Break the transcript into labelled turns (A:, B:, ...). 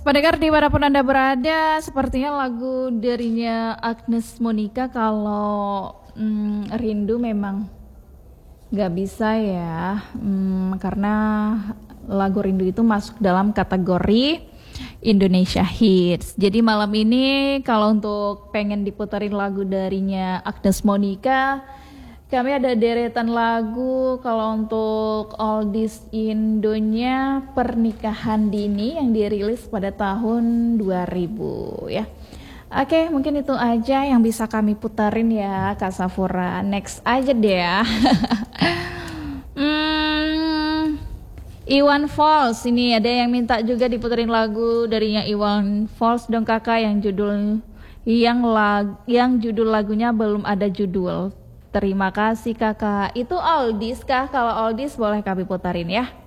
A: Pendengar dimanapun Anda berada, sepertinya lagu darinya Agnes Monica kalau rindu memang gak bisa ya, karena lagu rindu itu masuk dalam kategori Indonesia Hits. Jadi malam ini kalau untuk pengen diputerin lagu darinya Agnes Monica, kami ada deretan lagu. Kalau untuk oldies Indonya, Pernikahan Dini yang dirilis pada tahun 2000 ya. Oke, mungkin itu aja yang bisa kami puterin ya Kak Safura. Next aja deh ya. Iwan Fals, ini ada yang minta juga diputerin lagu darinya Iwan Fals dong kakak, yang judul lagunya belum ada judul. Terima kasih kakak. Itu oldies kah? Kalau oldies boleh kami putarin ya.